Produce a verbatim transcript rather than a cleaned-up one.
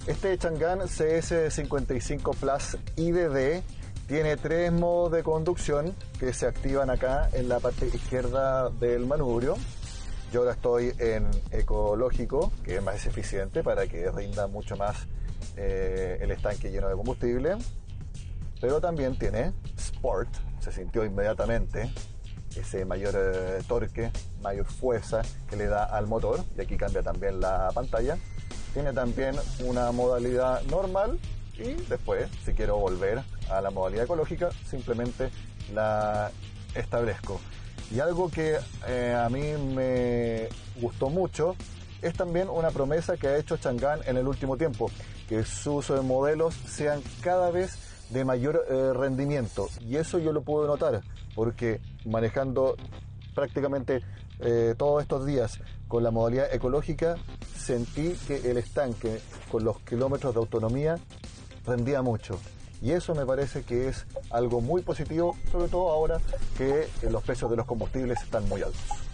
Este Chang'an C S cincuenta y cinco Plus I D D tiene tres modos de conducción que se activan acá en la parte izquierda del manubrio. Yo ahora estoy en ecológico, que es más eficiente para que rinda mucho más eh, el estanque lleno de combustible. Pero también tiene Sport, se sintió inmediatamente ese mayor eh, torque, mayor fuerza que le da al motor, y aquí cambia también la pantalla. Tiene también una modalidad normal y después, si quiero volver a la modalidad ecológica, simplemente la establezco. Y algo que eh, a mí me gustó mucho es también una promesa que ha hecho Chang'an en el último tiempo, que sus eh, modelos sean cada vez de mayor eh, rendimiento, y eso yo lo puedo notar porque manejando prácticamente eh, todos estos días con la modalidad ecológica, sentí que el estanque con los kilómetros de autonomía rendía mucho, y eso me parece que es algo muy positivo, sobre todo ahora que los precios de los combustibles están muy altos.